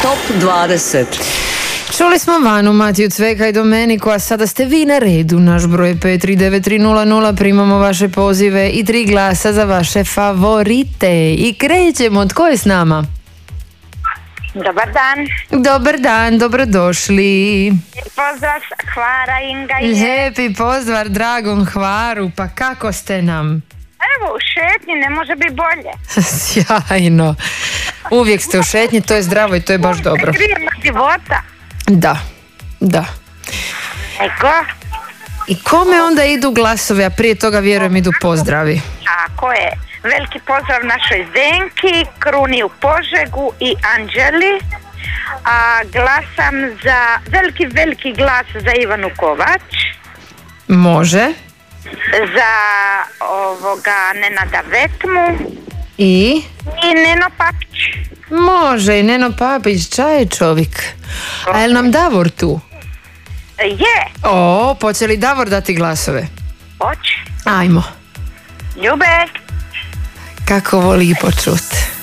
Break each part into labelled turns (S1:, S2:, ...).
S1: Top 20.
S2: Čuli smo Vanu, Matiju Cveka i Domeniku, a sada ste vi na redu. Naš broj je 5393000, primamo vaše pozive i 3 glasa za vaše favorite. I krećemo, tko je s nama?
S3: Dobar dan.
S2: Dobar dan, dobrodošli.
S3: Pozdrav sa Hvara, Inga je.
S2: Lijepi pozdrav dragom Hvaru, pa kako ste nam?
S3: Evo, u šetnji, ne može biti bolje.
S2: Sjajno. Uvijek ste u šetnji, to je zdravo i to je baš dobro.
S3: Grijemo života.
S2: Da.
S3: Ego.
S2: I kome onda idu glasovi, a prije toga vjerujem idu pozdravi?
S3: Tako je. Veliki pozdrav našoj Zdenki, Kruni u Požegu i Anđeli. A glasam za, veliki glas za Ivanu Kovač.
S2: Može.
S3: Za Nenada Vetmu.
S2: I
S3: Neno Papić.
S2: Može, i Neno Papić, čaj čovjek. A je li nam Davor tu?
S3: Je.
S2: Hoće li Davor dati glasove?
S3: Hoće.
S2: Ajmo.
S3: Ljube.
S2: Kako voli počut.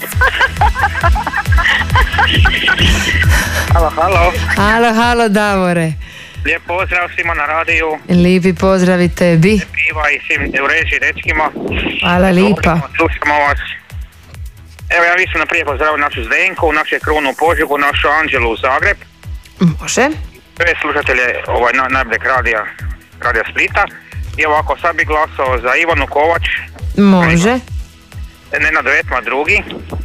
S2: Halo Davore.
S4: Lijep pozdrav svima na radiju.
S2: Lijepi pozdrav i tebi.
S4: Piva i svim u režiji dečkima.
S2: Hvala lipa.
S4: Slušamo vas. Evo ja mislim prije pozdravim našu Zdenku, našu Krunu u Požegu, našu Anđelu u Zagreb.
S2: Može.
S4: Sve slušatelje najboljeg radija Splita. I ovako sad bi glasao za Ivanu Kovač.
S2: Može.
S4: Nenad Vetma drugi.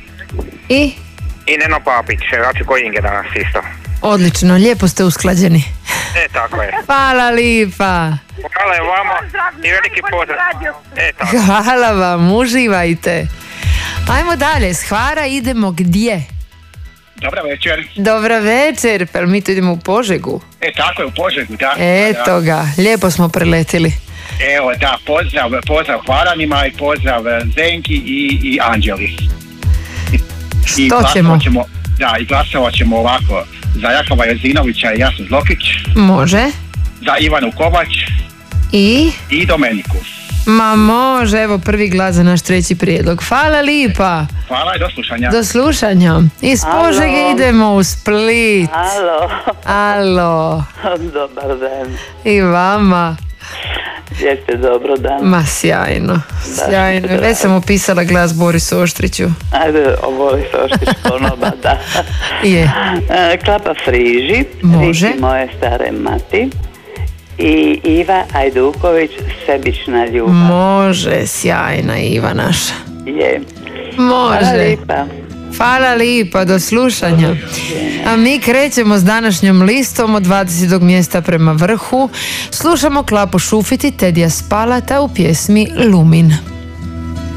S4: I Neno Papić, znači koji Inge danas isto.
S2: Odlično, lijepo ste usklađeni.
S4: Tako je.
S2: Hvala lipa.
S4: Hvala je vama i veliki pozdrav.
S2: Hvala vam, uživajte. Ajmo dalje, s Hvara idemo gdje?
S5: Dobra večer,
S2: pa mi tu idemo u Požegu.
S5: Tako je, u Požegu, da.
S2: Eto ga, lijepo smo preletili.
S5: Evo da, pozdrav Hvaranima i pozdrav Zenki i Anđeli.
S2: Što ćemo?
S5: I glasovat ćemo ovako za Jakova Jezinovića i Jasnu Zlokić.
S2: Može.
S5: Za Ivanu Kovač. I Domeniku.
S2: Ma može, evo prvi glas za naš treći prijedlog. Hvala lipa.
S5: Hvala i do slušanja.
S2: Do slušanja. Iz Požege idemo u Split. Alo.
S6: Dobar dan.
S2: I vama.
S6: Jeste dobro dan.
S2: Ma sjajno. Već sam upisala glas Borisu Oštriću.
S6: Ajde, o Borisu Oštrić ponoba, da.
S2: Je.
S6: Klapa Friži.
S2: Može.
S6: Riki moje stare mati. I Iva Ajduković, Sebična ljubav.
S2: Može, sjajna Iva naša.
S6: Je.
S2: Može. Hvala lipa, do slušanja. A mi krećemo s današnjom listom od 20. mjesta prema vrhu. Slušamo Klapu Šufiti, Tedija Spalata u pjesmi Lumin.